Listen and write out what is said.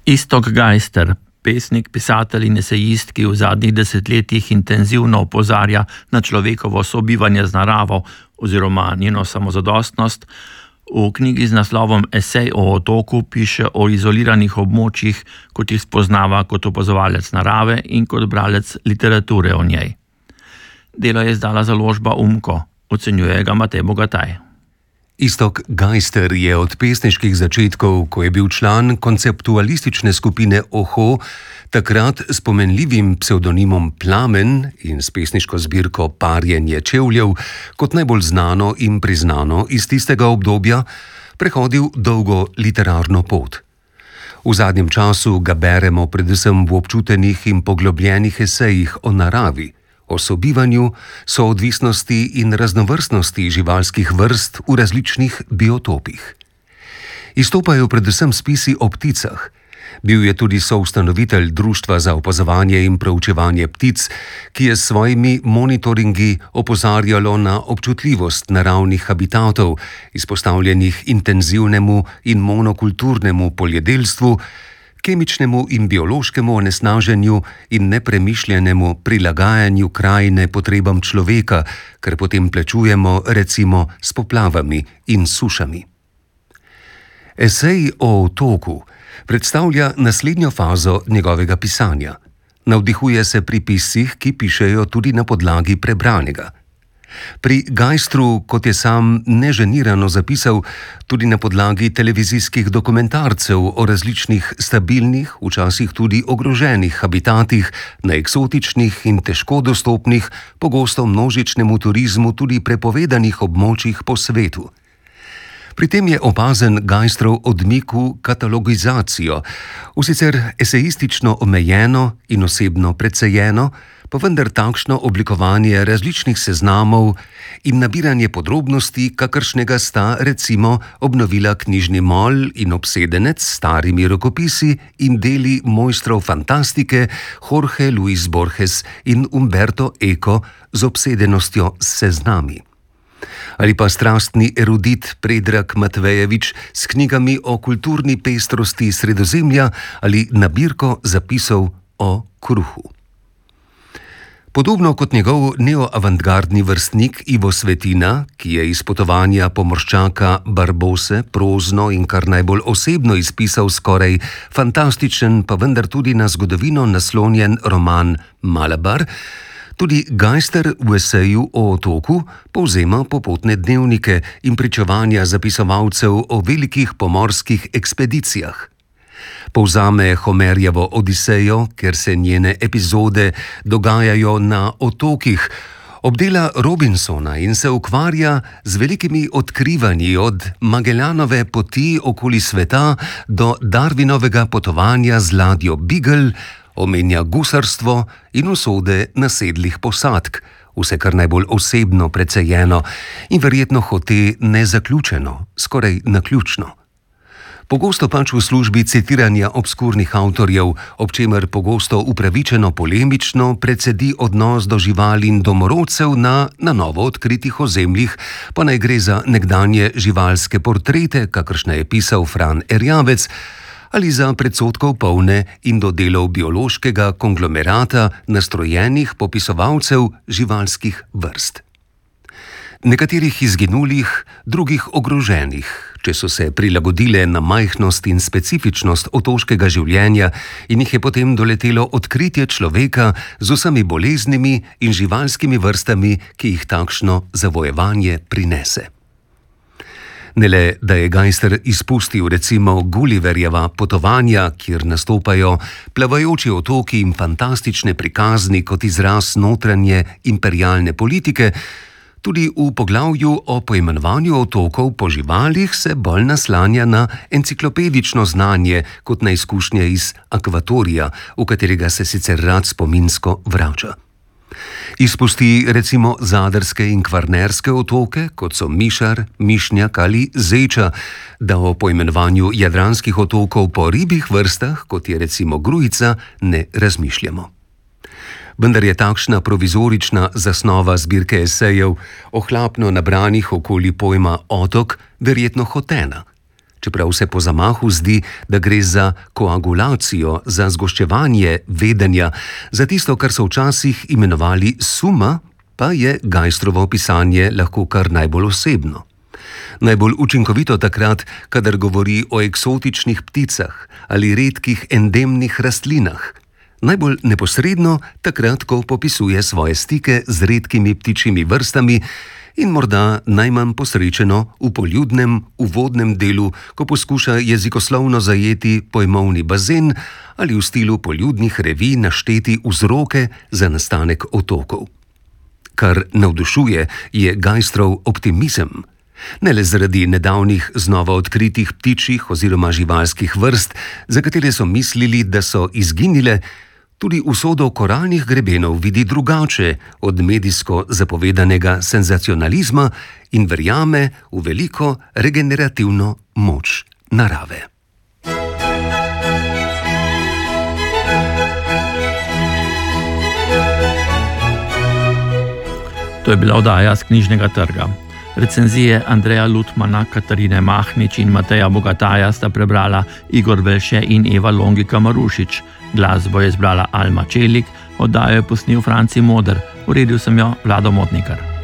Iztok Gajster, pesnik, pisatelj in esejist, ki v zadnjih desetletjih intenzivno opozarja na človekovo sobivanje z naravo oziroma njeno samozadostnost, v knjigi z naslovom Esej o otoku piše o izoliranih območjih, kot jih spoznava kot opazovalec narave in kot bralec literature o njej. Delo je izdala založba Umko, ocenjuje ga Matej Bogataj. Iztok Gajster je od pesniških začetkov, ko je bil član konceptualistične skupine Oho, takrat s pomenljivim psevdonimom Plamen in s pesniško zbirko Parjenje čevljev, kot najbolj znano in priznano iz tistega obdobja, prehodil dolgo literarno pot. V zadnjem času ga beremo predvsem v občutenih in poglobljenih esejih o naravi, o sobivanju, soodvisnosti in raznovrstnosti živalskih vrst v različnih biotopih. Izstopajo predvsem spisi o pticah. Bil je tudi soustanovitelj Društva za opazovanje in preučevanje ptic, ki je s svojimi monitoringi opozarjalo na občutljivost naravnih habitatov, izpostavljenih intenzivnemu in monokulturnemu poljedelstvu, kemičnemu in biološkemu onesnaženju in nepremišljenemu prilagajanju krajine potrebam človeka, kar potem plačujemo recimo s poplavami in sušami. Esej o otoku predstavlja naslednjo fazo njegovega pisanja. Navdihuje se pri piscih, ki pišejo tudi na podlagi prebranega. Pri Gajstru, kot je sam neženirano zapisal, tudi na podlagi televizijskih dokumentarcev o različnih stabilnih, včasih tudi ogroženih habitatih na eksotičnih in težko dostopnih, pogosto množičnemu turizmu tudi prepovedanih območjih po svetu. Pri tem je opazen Gajstrov odmik v katalogizacijo, v sicer esejistično omejeno in osebno precejeno, pa vendar takšno oblikovanje različnih seznamov in nabiranje podrobnosti, kakršnega sta recimo obnovila knjižni mol in obsedenec s starimi rokopisi in deli mojstrov fantastike Jorge Luis Borges in Umberto Eco z obsedenostjo s seznami. Ali pa strastni erudit Predrag Matvejevič s knjigami o kulturni pestrosti Sredozemlja ali nabirko zapisov o kruhu. Podobno kot njegov neoavantgardni vrstnik Ivo Svetina, ki je iz potovanja pomorščaka Barbose prozno in kar najbolj osebno izpisal skoraj fantastičen, pa vendar tudi na zgodovino naslonjen roman Malabar, tudi Gajster v eseju o otoku povzema popotne dnevnike in pričevanja zapisovalcev o velikih pomorskih ekspedicijah. Povzame Homerjevo Odisejo, ker se njene epizode dogajajo na otokih, obdela Robinsona in se ukvarja z velikimi odkrivanji od Magellanove poti okoli sveta do Darwinovega potovanja z ladjo Beagle, omenja gusarstvo in usode nasedlih posadk, vse kar najbolj osebno precejeno in verjetno hote nezaključeno, skoraj naključno. Pogosto pač v službi citiranja obskurnih avtorjev, ob čemer pogosto upravičeno polemično precedi odnos do živali in domorodcev na novo odkritih ozemljih, pa naj gre za nekdanje živalske portrete, kakršne je pisal Fran Erjavec, ali za predsodkov polne in do delov biološkega konglomerata nastrojenih popisovalcev živalskih vrst. Nekaterih izginulih, drugih ogroženih, če so se prilagodile na majhnost in specifičnost otoškega življenja in jih je potem doletelo odkritje človeka z vsemi boleznimi in živalskimi vrstami, ki jih takšno zavojevanje prinese. Ne le, da je Gajster izpustil recimo Gulliverjeva potovanja, kjer nastopajo plavajoči otoki in fantastične prikazni kot izraz notranje imperialne politike, tudi v poglavju o poimenovanju otokov po živalih se bolj naslanja na enciklopedično znanje kot na izkušnje iz akvatorija, v katerega se sicer rad spominsko vrača. Izpusti recimo zadarske in kvarnerske otoke, kot so Mišar, Mišnjak ali Zeča, da o poimenovanju jadranskih otokov po ribjih vrstah, kot je recimo Grujica, ne razmišljamo. Vendar je takšna provizorična zasnova zbirke esejev, ohlapno nabranih okoli pojma otok, verjetno hotena. čeprav se po zamahu zdi, da gre za koagulacijo, za zgoščevanje vedenja, za tisto, kar so včasih imenovali suma, pa je Geistrovo pisanje lahko kar najbolj osebno. Najbolj učinkovito takrat, kadar govori o eksotičnih pticah ali redkih endemnih rastlinah. Najbolj neposredno takrat, ko popisuje svoje stike z redkimi ptičjimi vrstami in morda najmanj posrečeno v poljudnem uvodnem delu, ko poskuša jezikoslovno zajeti pojmovni bazen ali v stilu poljudnih revij našteti vzroke za nastanek otokov. Kar navdušuje, je Geistrov optimizem. Ne le zaradi nedavnih znova odkritih ptičjih oziroma živalskih vrst, za katere so mislili, da so izginile, tudi usodo koralnih grebenov vidi drugače od medijsko zapovedanega senzacionalizma in verjame v veliko regenerativno moč narave. To je bila oddaja z Knjižnega trga. Recenzije Andreja Lutmana, Katarine Mahnič in Mateja Bogataja sta prebrala Igor Velše in Eva Longika Marušič. Glasbo je izbrala Alma Čelik, oddajo je posnel Franci Moder, uredil sem jo Vlado Motnikar.